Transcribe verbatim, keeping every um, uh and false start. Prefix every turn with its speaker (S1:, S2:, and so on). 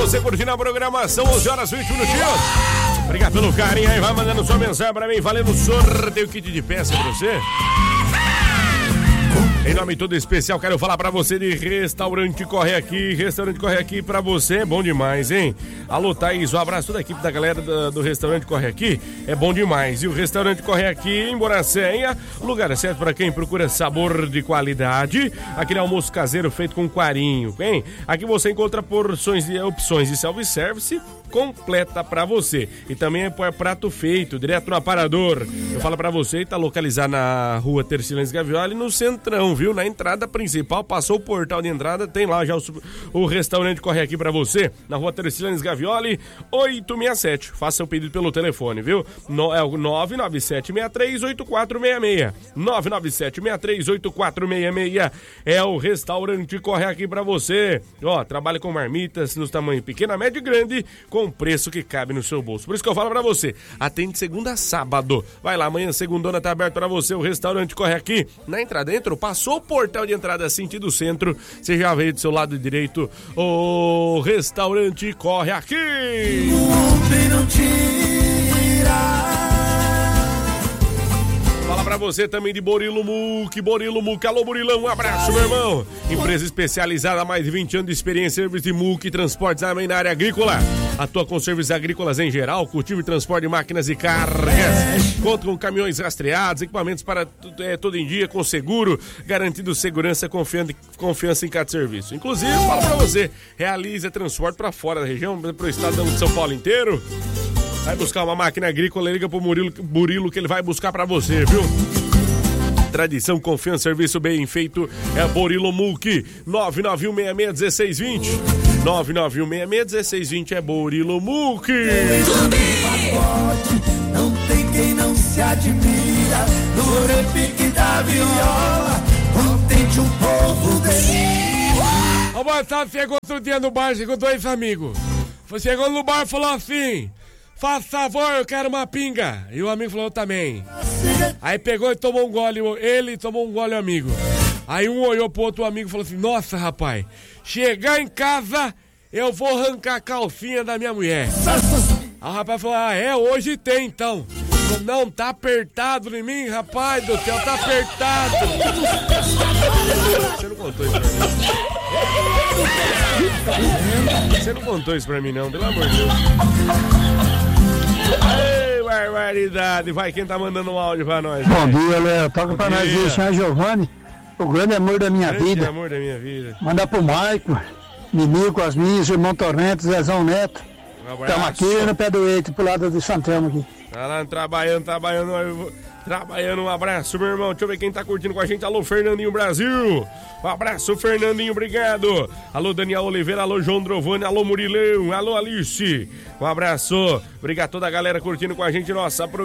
S1: você curtindo a programação, onze horas e vinte minutinhos. Obrigado pelo carinho aí, vai mandando sua mensagem pra mim, valendo sorteio kit de peça pra você. Em nome todo especial, quero falar pra você de Restaurante Corre Aqui. Restaurante Corre Aqui pra você é bom demais, hein? Alô, Thaís, um abraço toda a equipe da galera do, do Restaurante Corre Aqui. É bom demais. E o Restaurante Corre Aqui em Boracenha, lugar certo pra quem procura sabor de qualidade. Aquele almoço caseiro feito com carinho, hein? Aqui você encontra porções e opções de self-service completa pra você. E também é prato feito, direto no aparador. Eu falo pra você, tá localizado na rua Tercilões Gavioli, no centrão, viu? Na entrada principal, passou o portal de entrada, tem lá já o, o restaurante Corre Aqui pra você, na rua Tercilões Gavioli, oito seis sete. Faça o pedido pelo telefone, viu? No, é o nove nove sete seis três oito quatro seis seis. nove nove sete seis três oito quatro seis seis. É o restaurante Corre Aqui pra você. Ó, trabalha com marmitas nos tamanhos pequena, média e grande, com preço que cabe no seu bolso. Por isso que eu falo pra você, atende segunda a sábado. Vai lá, amanhã segundona tá aberto pra você, o restaurante Corre Aqui. Na entrada, entrou, passou o portal de entrada sentido centro, você já veio do seu lado direito, o restaurante Corre Aqui. Não tira. Fala pra você também de Borilo Muc, Borilo Muc, alô Burilão, um abraço, meu irmão. Empresa especializada há mais de vinte anos de experiência, serviço de Muc, transportes também na área agrícola. Atua com serviços agrícolas em geral, cultivo e transporte de máquinas e cargas. Conta com caminhões rastreados, equipamentos para é, todo em dia, com seguro, garantindo segurança, confiança, confiança em cada serviço. Inclusive, fala pra você, realiza transporte pra fora da região, pro estado de São Paulo inteiro. Vai buscar uma máquina agrícola, liga pro Murilo, Burilo que ele vai buscar pra você, viu? Tradição, confiança, serviço bem feito é Borilo Muc. nove nove um seis seis um seis dois zero. nove nove um seis seis um seis dois zero é Borilo Muc.
S2: Não tem quem não se admira no repique da viola, contente o povo dele.
S3: Ô, boa tarde, chegou outro dia no bar, chegou dois amigos. Chegou no bar e falou assim: faz favor, eu quero uma pinga. E o amigo falou, eu também. Aí pegou e tomou um gole, ele tomou um gole, o amigo. Aí um olhou pro outro amigo e falou assim, nossa, rapaz, chegar em casa, eu vou arrancar a calcinha da minha mulher. Aí o rapaz falou, ah, é, hoje tem então. Falou, não, tá apertado em mim, rapaz do céu, tá apertado.
S1: Você não contou isso pra mim? Você não contou isso pra mim, não, pelo amor de Deus. Ei, barbaridade. Vai, quem tá mandando um áudio pra nós?
S4: Bom vai. Dia, Léo. Toca Bom pra dia. Nós aí, senhor Giovanni, o grande amor da minha
S1: grande
S4: vida.
S1: amor da minha vida.
S4: Mandar pro Maico, Mimico, as minhas, irmão Tormento, Zezão Neto.
S1: Um
S4: Estamos aqui no pé do Eito, pro lado de Santelmo aqui.
S1: Tá lá trabalhando, trabalhando, trabalhando. Um abraço, meu irmão. Deixa eu ver quem tá curtindo com a gente. Alô, Fernandinho Brasil. Um abraço, Fernandinho, obrigado. Alô, Daniel Oliveira, alô, João Drovani, alô, Murilão, alô, Alice. Um abraço. Obrigado a toda a galera curtindo com a gente. Nossa,